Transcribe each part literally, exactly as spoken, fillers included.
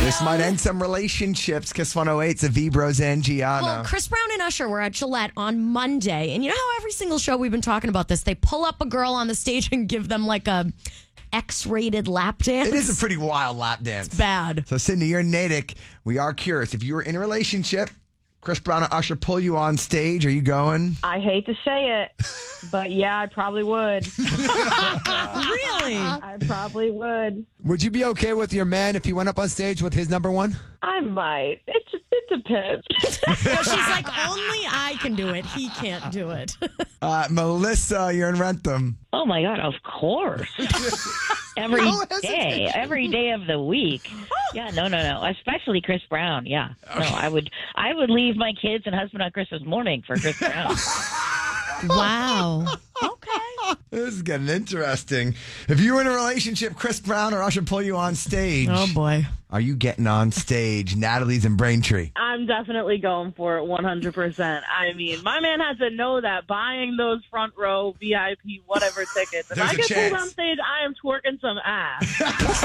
This might end some relationships. Kiss one oh eight's Aviv, Roseanne, Gianna. Well, Chris Brown and Usher were at Gillette on Monday. And you know how every single show we've been talking about this, they pull up a girl on the stage and give them like a X-rated lap dance? It is a pretty wild lap dance. It's bad. So, Sydney, you're in Natick. We are curious. If you were in a relationship, Chris Brown and Usher pull you on stage, are you going? I hate to say it, but yeah, I probably would. Really? I probably would. Would you be okay with your man if he went up on stage with his number one? I might. It just it depends. So she's like, only I can do it. He can't do it. Uh, Melissa, you're in Rentham. Oh my God, of course. Every No day, every day of the week. Yeah, no, no, no. Especially Chris Brown. Yeah, no, I would, I would leave my kids and husband on Christmas morning for Chris Brown. Wow. Okay. This is getting interesting. If you were in a relationship, Chris Brown or Usher pull you on stage. Oh, boy. Are you getting on stage? Natalie's in Braintree. I'm definitely going for it one hundred percent. I mean, my man has to know that buying those front row V I P whatever tickets, if There's I a get chance. pulled on stage, I am twerking some ass.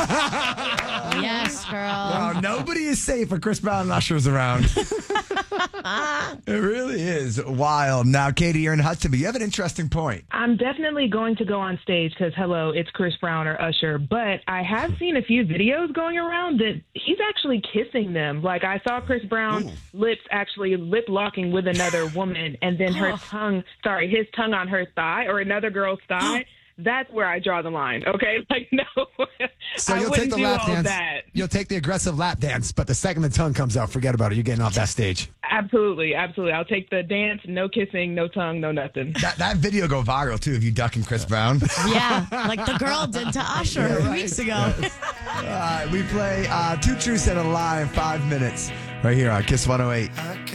Yes, girl. Wow, nobody is safe when Chris Brown and Usher's around. It really is wild. Now, Katie, you're in Hudson, but you have an interesting point. I'm definitely going to go on stage because, hello, it's Chris Brown or Usher. But I have seen a few videos going around that he's actually kissing them. Like, I saw Chris Brown lips actually lip locking with another woman, and then her tongue, sorry, his tongue on her thigh or another girl's thigh. That's where I draw the line, okay? Like, no. So I you'll wouldn't take the do lap all dance. that. You'll take the aggressive lap dance, but the second the tongue comes out, forget about it. You're getting off that stage. Absolutely, absolutely. I'll take the dance, no kissing, no tongue, no nothing. That, that video go viral, too, of you ducking Chris Brown. Yeah, like the girl did to Usher Yeah, right. weeks ago. All right, we play uh, Two Truths and a Lie in five minutes right here on Kiss one oh eight.